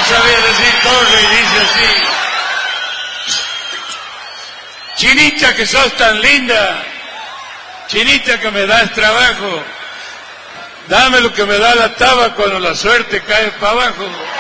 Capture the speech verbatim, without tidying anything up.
sabía decir torre y dice así: Chinita, que sos tan linda, Chinita, que me das trabajo, dame lo que me da la taba cuando la suerte cae para abajo.